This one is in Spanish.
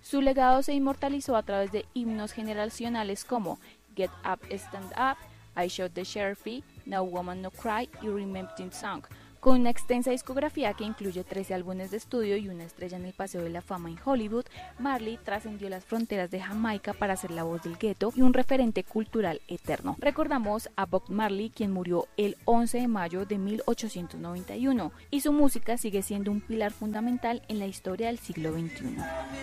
Su legado se inmortalizó a través de himnos generacionales como Get Up, Stand Up, I Shot the Sheriff, No Woman No Cry y Remember Song, con una extensa discografía que incluye 13 álbumes de estudio y una estrella en el Paseo de la Fama en Hollywood. Marley trascendió las fronteras de Jamaica para ser la voz del gueto y un referente cultural eterno. Recordamos a Bob Marley, quien murió el 11 de mayo de 1891, y su música sigue siendo un pilar fundamental en la historia del siglo XXI.